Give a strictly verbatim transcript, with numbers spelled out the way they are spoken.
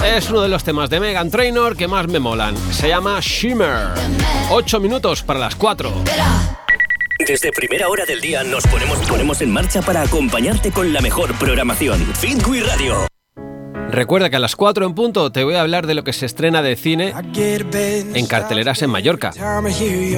Es uno de los temas de Meghan Trainor que más me molan. Se llama Shimmer. Ocho minutos para las cuatro. Desde primera hora del día nos ponemos, ponemos en marcha para acompañarte con la mejor programación. Fitwi Radio. Recuerda que a las cuatro en punto te voy a hablar de lo que se estrena de cine en carteleras en Mallorca.